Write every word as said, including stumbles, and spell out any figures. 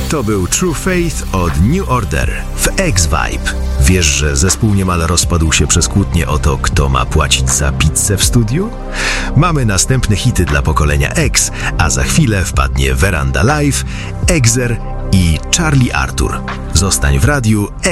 To był True Faith od New Order w X-Vibe. Wiesz, że zespół niemal rozpadł się przez kłótnię o to, kto ma płacić za pizzę w studiu? Mamy następne hity dla pokolenia X, a za chwilę wpadnie Veranda Live, Exer i Charlie Arthur. Zostań w radiu